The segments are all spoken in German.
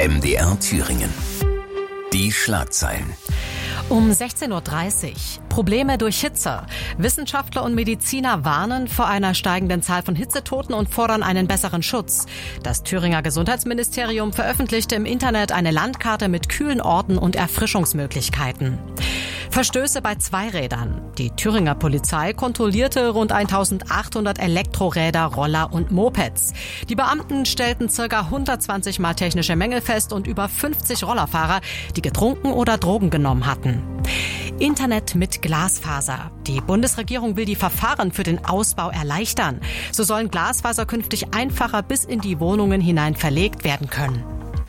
MDR Thüringen. Die Schlagzeilen. Um 16.30 Uhr. Probleme durch Hitze. Wissenschaftler und Mediziner warnen vor einer steigenden Zahl von Hitzetoten und fordern einen besseren Schutz. Das Thüringer Gesundheitsministerium veröffentlichte im Internet eine Landkarte mit kühlen Orten und Erfrischungsmöglichkeiten. Verstöße bei Zweirädern. Die Thüringer Polizei kontrollierte rund 1800 Elektroräder, Roller und Mopeds. Die Beamten stellten ca. 120 Mal technische Mängel fest und über 50 Rollerfahrer, die getrunken oder Drogen genommen hatten. Internet mit Glasfaser. Die Bundesregierung will die Verfahren für den Ausbau erleichtern. So sollen Glasfaser künftig einfacher bis in die Wohnungen hinein verlegt werden können.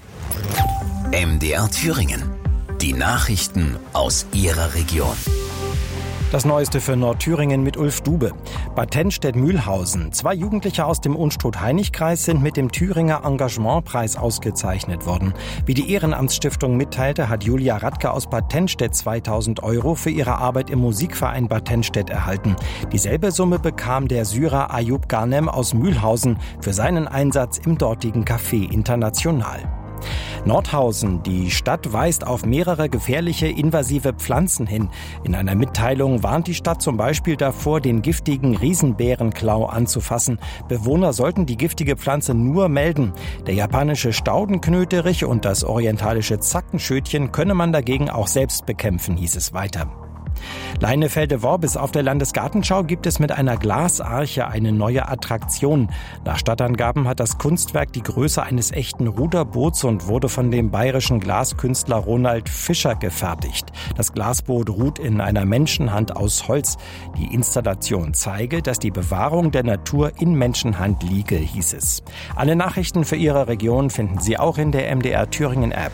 MDR Thüringen. Die Nachrichten aus Ihrer Region. Das Neueste für Nordthüringen mit Ulf Dube. Bad Tennstedt-Mühlhausen. 2 Jugendliche aus dem Unstrut-Heinig-Kreis sind mit dem Thüringer Engagementpreis ausgezeichnet worden. Wie die Ehrenamtsstiftung mitteilte, hat Julia Radke aus Bad Tennstedt 2.000 € für ihre Arbeit im Musikverein Bad Tennstedt erhalten. Dieselbe Summe bekam der Syrer Ayub Ghanem aus Mühlhausen für seinen Einsatz im dortigen Café International. Nordhausen. Die Stadt weist auf mehrere gefährliche invasive Pflanzen hin. In einer Mitteilung warnt die Stadt zum Beispiel davor, den giftigen Riesenbärenklau anzufassen. Bewohner sollten die giftige Pflanze nur melden. Der japanische Staudenknöterich und das orientalische Zackenschötchen könne man dagegen auch selbst bekämpfen, hieß es weiter. Leinefelde-Worbis. Auf der Landesgartenschau gibt es mit einer Glasarche eine neue Attraktion. Nach Stadtangaben hat das Kunstwerk die Größe eines echten Ruderboots und wurde von dem bayerischen Glaskünstler Ronald Fischer gefertigt. Das Glasboot ruht in einer Menschenhand aus Holz. Die Installation zeige, dass die Bewahrung der Natur in Menschenhand liege, hieß es. Alle Nachrichten für Ihre Region finden Sie auch in der MDR Thüringen App.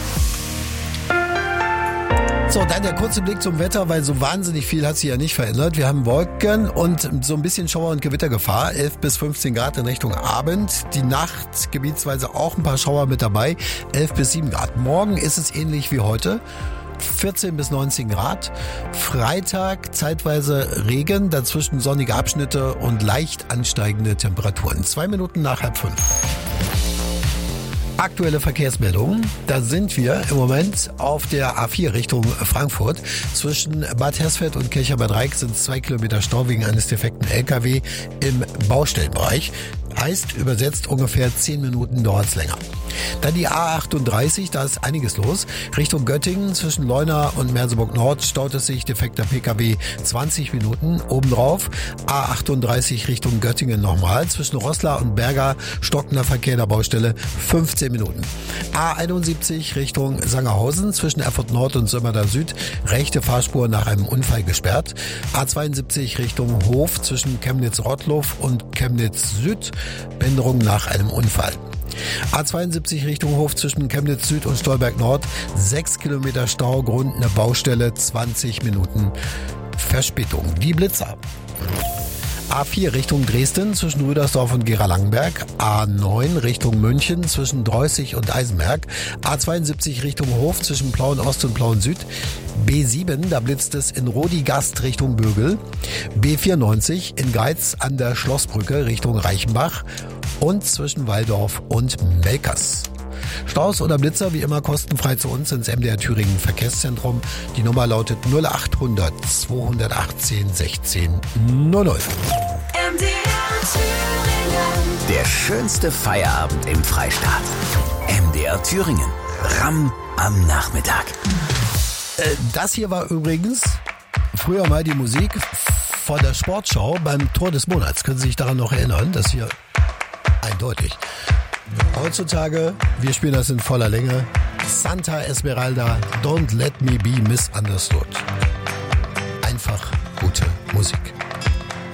So, dann der kurze Blick zum Wetter, weil so wahnsinnig viel hat sich ja nicht verändert. Wir haben Wolken und so ein bisschen Schauer- und Gewittergefahr, 11 bis 15 Grad in Richtung Abend. Die Nacht gebietsweise auch ein paar Schauer mit dabei, 11 bis 7 Grad. Morgen ist es ähnlich wie heute, 14 bis 19 Grad. Freitag zeitweise Regen, dazwischen sonnige Abschnitte und leicht ansteigende Temperaturen. 2 Minuten nach 4:30. Aktuelle Verkehrsmeldungen. Da sind wir im Moment auf der A4 Richtung Frankfurt. Zwischen Bad Hersfeld und Kircher Bad Reik sind 2 Kilometer Stau wegen eines defekten LKW im Baustellenbereich. Heißt übersetzt ungefähr 10 Minuten dauert's länger. Dann die A38, da ist einiges los. Richtung Göttingen zwischen Leuna und Merseburg Nord staut es sich, defekter PKW 20 Minuten. Obendrauf A38 Richtung Göttingen nochmal. Zwischen Roßla und Berga stockender Verkehr der Baustelle 15 Minuten. A71 Richtung Sangerhausen zwischen Erfurt Nord und Sömmerda Süd. Rechte Fahrspur nach einem Unfall gesperrt. A72 Richtung Hof zwischen Chemnitz-Rottloff und Chemnitz Süd. Änderung nach einem Unfall. A72 Richtung Hof zwischen Chemnitz Süd und Stolberg Nord. 6 Kilometer Stau, Grund eine Baustelle, 20 Minuten Verspätung. Die Blitzer. A4 Richtung Dresden zwischen Rüdersdorf und Gera-Langenberg. A9 Richtung München zwischen Dreußig und Eisenberg. A72 Richtung Hof zwischen Plauen-Ost und Plauen-Süd. B7, da blitzt es in Rodigast Richtung Bögel. B94 in Geiz an der Schlossbrücke Richtung Reichenbach. Und zwischen Walldorf und Melkers. Staus oder Blitzer wie immer kostenfrei zu uns ins MDR Thüringen Verkehrszentrum. Die Nummer lautet 0800 218 16 00. MDR Thüringen. Der schönste Feierabend im Freistaat. MDR Thüringen. Ramm am Nachmittag. Das hier war übrigens früher mal die Musik von der Sportschau beim Tor des Monats. Können Sie sich daran noch erinnern? Das hier eindeutig. Heutzutage, wir spielen das in voller Länge. Santa Esmeralda, Don't Let Me Be Misunderstood. Einfach gute Musik.